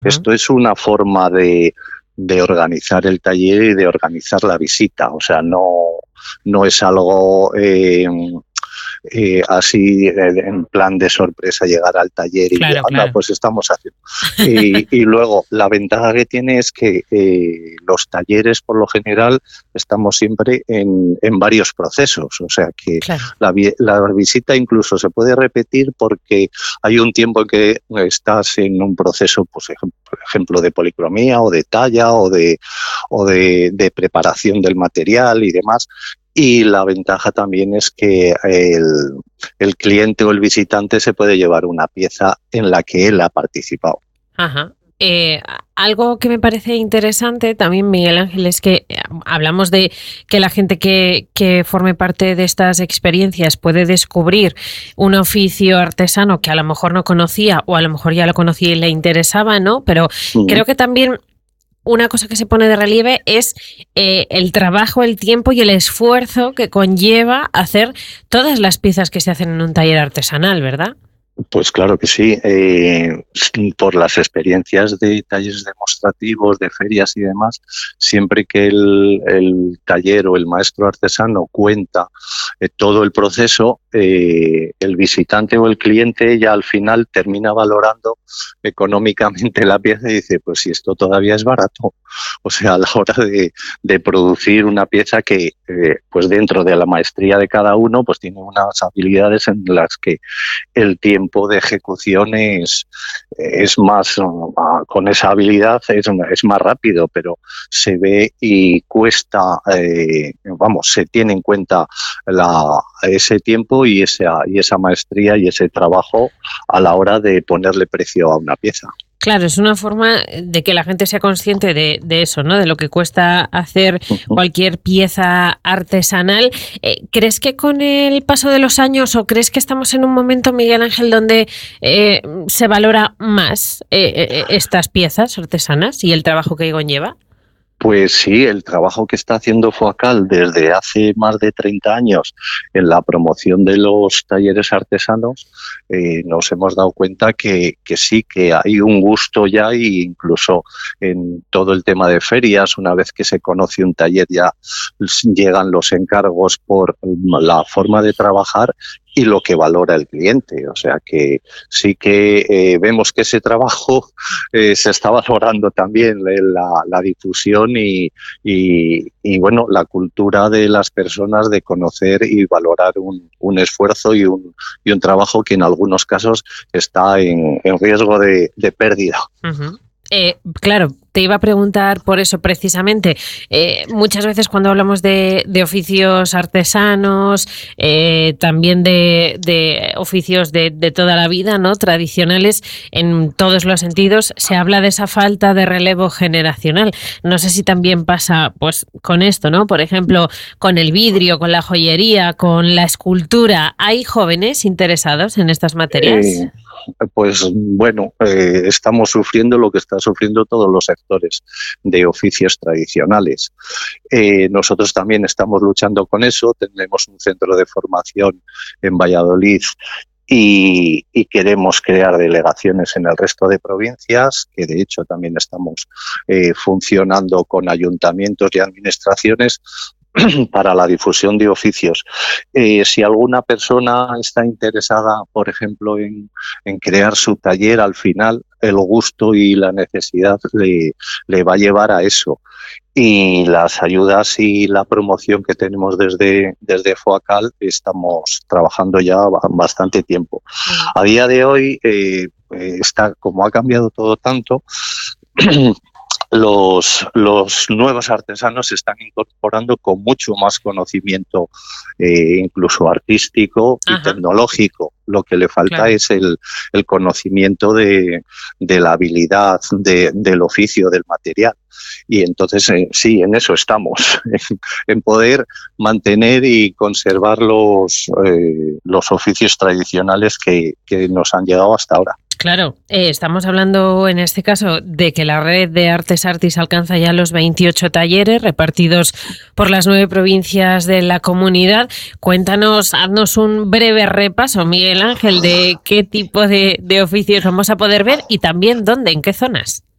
Ujú. Esto es una forma de organizar el taller y de organizar la visita. O sea, no es algo así en plan de sorpresa llegar al taller y Claro, anda, claro. pues estamos haciendo. Y luego la ventaja que tiene es que los talleres por lo general estamos siempre en varios procesos, o sea que Claro. la visita incluso se puede repetir porque hay un tiempo en que estás en un proceso, pues, por ejemplo, de policromía o de talla o de preparación del material y demás. Y la ventaja también es que el cliente o el visitante se puede llevar una pieza en la que él ha participado. Ajá. Algo que me parece interesante también, Miguel Ángel, es que hablamos de que la gente que forme parte de estas experiencias puede descubrir un oficio artesano que a lo mejor no conocía o a lo mejor ya lo conocía y le interesaba, ¿no? Pero Mm. creo que también una cosa que se pone de relieve es el trabajo, el tiempo y el esfuerzo que conlleva hacer todas las piezas que se hacen en un taller artesanal, ¿verdad? Pues claro que sí. Por las experiencias de talleres demostrativos, de ferias y demás, siempre que el taller o el maestro artesano cuenta todo el proceso, el visitante o el cliente ya al final termina valorando económicamente la pieza y dice, pues si esto todavía es barato. O sea, a la hora de producir una pieza que, pues dentro de la maestría de cada uno, pues tiene unas habilidades en las que el tiempo de ejecución es más, con esa habilidad es más rápido, pero se ve y cuesta, vamos, se tiene en cuenta ese tiempo y esa maestría y ese trabajo a la hora de ponerle precio a una pieza. Claro, es una forma de que la gente sea consciente de eso, ¿no? De lo que cuesta hacer cualquier pieza artesanal. ¿Crees que con el paso de los años o crees que estamos en un momento, Miguel Ángel, donde se valora más estas piezas artesanas y el trabajo que conlleva? Pues sí, el trabajo que está haciendo FOACAL desde hace más de 30 años en la promoción de los talleres artesanos, nos hemos dado cuenta que sí, que hay un gusto ya, e incluso en todo el tema de ferias, una vez que se conoce un taller ya llegan los encargos por la forma de trabajar y lo que valora el cliente. O sea que sí que vemos que ese trabajo se está valorando también la difusión y, bueno, la cultura de las personas de conocer y valorar un esfuerzo y un trabajo que en algunos casos está en riesgo de pérdida. Uh-huh. Claro, te iba a preguntar por eso precisamente. Muchas veces cuando hablamos de oficios artesanos, también de oficios de toda la vida, ¿no? Tradicionales en todos los sentidos, se habla de esa falta de relevo generacional. No sé si también pasa pues con esto, ¿no? Por ejemplo, con el vidrio, con la joyería, con la escultura. ¿Hay jóvenes interesados en estas materias? Eh, pues bueno, estamos sufriendo lo que están sufriendo todos los sectores de oficios tradicionales. Nosotros también estamos luchando con eso. Tenemos un centro de formación en Valladolid y queremos crear delegaciones en el resto de provincias, que de hecho también estamos funcionando con ayuntamientos y administraciones para la difusión de oficios. Si alguna persona está interesada, por ejemplo, en crear su taller, al final el gusto y la necesidad le va a llevar a eso. Y las ayudas y la promoción que tenemos desde FOACAL estamos trabajando ya bastante tiempo. A día de hoy, como ha cambiado todo tanto, los nuevos artesanos se están incorporando con mucho más conocimiento, incluso artístico y Ajá, tecnológico. Lo que le falta claro. es el conocimiento de la habilidad del oficio, del material. Y entonces, sí, en eso estamos, en poder mantener y conservar los oficios tradicionales que nos han llegado hasta ahora. Claro, estamos hablando en este caso de que la red de Artes Artis alcanza ya los 28 talleres repartidos por las 9 provincias de la comunidad. Cuéntanos, haznos un breve repaso, Miguel Ángel, de qué tipo de oficios vamos a poder ver y también dónde, en qué zonas.